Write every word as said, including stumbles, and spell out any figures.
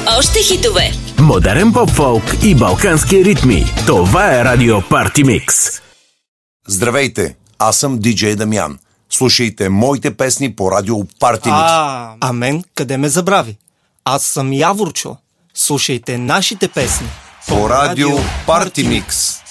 Още хитове. Модерен поп-фолк и балкански ритми. Това е Радио Парти Микс. Здравейте, аз съм диджей Дамян. Слушайте моите песни по Радио Парти Микс. А, а мен къде ме забрави? Аз съм Яворчо. Слушайте нашите песни по Радио Парти Микс.